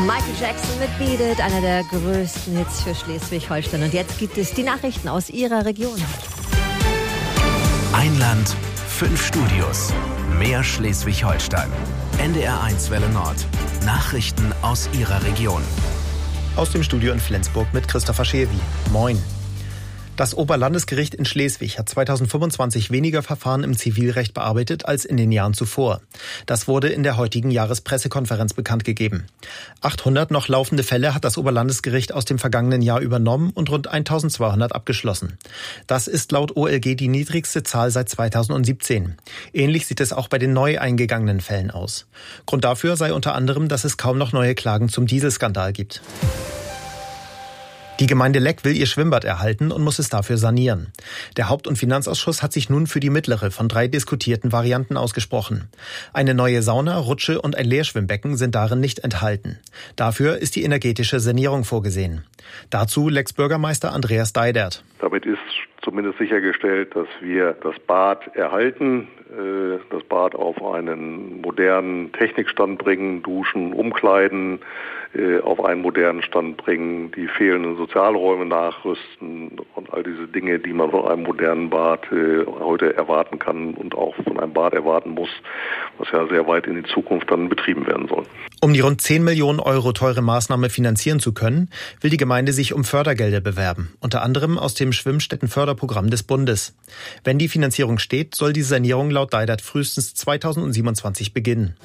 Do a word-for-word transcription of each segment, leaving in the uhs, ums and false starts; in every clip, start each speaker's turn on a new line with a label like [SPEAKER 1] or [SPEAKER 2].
[SPEAKER 1] Michael Jackson mit Beat It, einer der größten Hits für Schleswig-Holstein. Und jetzt gibt es die Nachrichten aus Ihrer Region.
[SPEAKER 2] Ein Land, fünf Studios, mehr Schleswig-Holstein. N D R eins Welle Nord. Nachrichten aus Ihrer Region.
[SPEAKER 3] Aus dem Studio in Flensburg mit Christopher Schewi. Moin. Das Oberlandesgericht in Schleswig hat zweitausendfünfundzwanzig weniger Verfahren im Zivilrecht bearbeitet als in den Jahren zuvor. Das wurde in der heutigen Jahrespressekonferenz bekannt gegeben. achthundert noch laufende Fälle hat das Oberlandesgericht aus dem vergangenen Jahr übernommen und rund eintausendzweihundert abgeschlossen. Das ist laut O L G die niedrigste Zahl seit zweitausendsiebzehn. Ähnlich sieht es auch bei den neu eingegangenen Fällen aus. Grund dafür sei unter anderem, dass es kaum noch neue Klagen zum Dieselskandal gibt. Die Gemeinde Leck will ihr Schwimmbad erhalten und muss es dafür sanieren. Der Haupt- und Finanzausschuss hat sich nun für die mittlere von drei diskutierten Varianten ausgesprochen. Eine neue Sauna, Rutsche und ein Leerschwimmbecken sind darin nicht enthalten. Dafür ist die energetische Sanierung vorgesehen. Dazu Lecks Bürgermeister Andreas Deidert.
[SPEAKER 4] Damit ist zumindest sichergestellt, dass wir das Bad erhalten, das Bad auf einen modernen Technikstand bringen, duschen, umkleiden, auf einen modernen Stand bringen, die fehlenden Sozialräume nachrüsten und all diese Dinge, die man von einem modernen Bad heute erwarten kann und auch von einem Bad erwarten muss, was ja sehr weit in die Zukunft dann betrieben werden soll.
[SPEAKER 3] Um die rund zehn Millionen Euro teure Maßnahme finanzieren zu können, will die Gemeinde sich um Fördergelder bewerben, unter anderem aus dem Schwimmstättenförderprogramm des Bundes. Wenn die Finanzierung steht, soll die Sanierung laut Deidert frühestens zweitausendsiebenundzwanzig beginnen.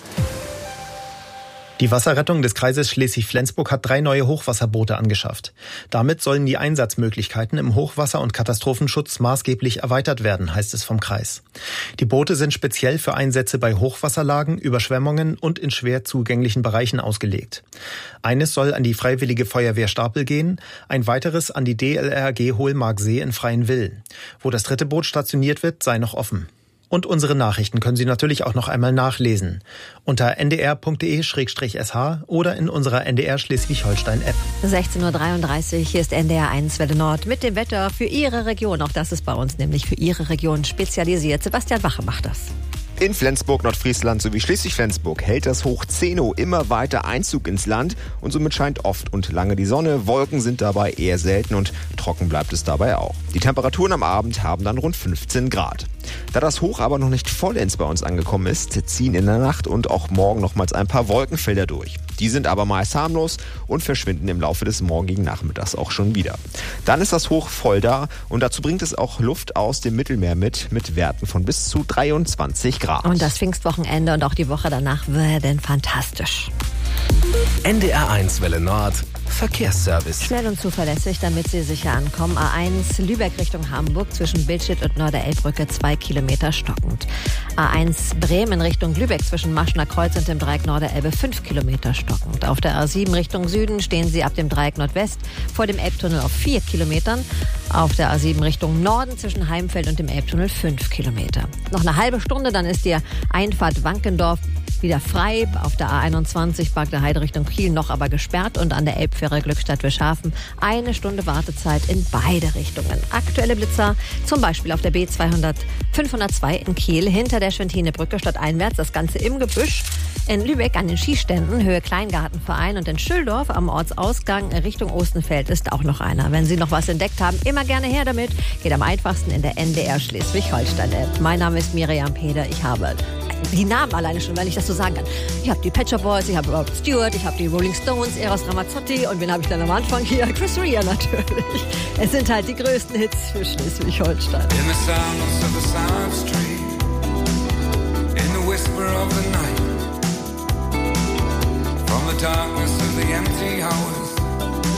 [SPEAKER 3] Die Wasserrettung des Kreises Schleswig-Flensburg hat drei neue Hochwasserboote angeschafft. Damit sollen die Einsatzmöglichkeiten im Hochwasser- und Katastrophenschutz maßgeblich erweitert werden, heißt es vom Kreis. Die Boote sind speziell für Einsätze bei Hochwasserlagen, Überschwemmungen und in schwer zugänglichen Bereichen ausgelegt. Eines soll an die Freiwillige Feuerwehr Stapel gehen, ein weiteres an die D L R G Hohlmarksee in Freienwil. Wo das dritte Boot stationiert wird, sei noch offen. Und unsere Nachrichten können Sie natürlich auch noch einmal nachlesen. Unter n d r punkt d e slash s h oder in unserer N D R Schleswig-Holstein-App.
[SPEAKER 1] sechzehn Uhr dreiunddreißig, hier ist N D R eins Welle Nord mit dem Wetter für Ihre Region. Auch das ist bei uns nämlich für Ihre Region spezialisiert. Sebastian Wache macht das.
[SPEAKER 5] In Flensburg, Nordfriesland sowie Schleswig-Flensburg hält das Hoch Zeno immer weiter Einzug ins Land und somit scheint oft und lange die Sonne. Wolken sind dabei eher selten und trocken bleibt es dabei auch. Die Temperaturen am Abend haben dann rund fünfzehn Grad. Da das Hoch aber noch nicht vollends bei uns angekommen ist, ziehen in der Nacht und auch morgen nochmals ein paar Wolkenfelder durch. Die sind aber meist harmlos und verschwinden im Laufe des morgigen Nachmittags auch schon wieder. Dann ist das Hoch voll da und dazu bringt es auch Luft aus dem Mittelmeer mit, mit Werten von bis zu dreiundzwanzig Grad.
[SPEAKER 1] Und das Pfingstwochenende und auch die Woche danach werden fantastisch.
[SPEAKER 2] N D R eins Welle Nord. Verkehrsservice.
[SPEAKER 1] Schnell und zuverlässig, damit Sie sicher ankommen. A eins Lübeck Richtung Hamburg zwischen Billstedt und Norderelbbrücke zwei Kilometer stockend. A eins Bremen Richtung Lübeck zwischen Maschner Kreuz und dem Dreieck Norderelbe fünf Kilometer stockend. Auf der A sieben Richtung Süden stehen Sie ab dem Dreieck Nordwest vor dem Elbtunnel auf vier Kilometern. Auf der A sieben Richtung Norden zwischen Heimfeld und dem Elbtunnel fünf Kilometer. Noch eine halbe Stunde, dann ist die Einfahrt Wankendorf wieder frei. Auf der A einundzwanzig Bargter Heide Richtung Kiel noch aber gesperrt und an der Elbfähre Glückstadt-Wischhafen eine Stunde Wartezeit in beide Richtungen. Aktuelle Blitzer zum Beispiel auf der B fünfhundertzwei in Kiel hinter der Schwentinebrücke stadteinwärts, das Ganze im Gebüsch. In Lübeck an den Skiständen Höhe Kleingartenverein und in Schüldorf am Ortsausgang Richtung Ostenfeld ist auch noch einer. Wenn Sie noch was entdeckt haben, immer gerne her damit. Geht am einfachsten in der N D R Schleswig-Holstein-App. Mein Name ist Miriam Peder. Ich habe die Namen alleine schon, weil ich das so sagen kann. Ich habe die Pet Shop Boys, ich habe Robert Stewart, ich habe die Rolling Stones, Eros Ramazzotti und wen habe ich dann am Anfang hier? Chris Rea natürlich. Es sind halt die größten Hits für Schleswig-Holstein.
[SPEAKER 6] In the silence of the silent street, in the whisper of the night, from the darkness of the empty house.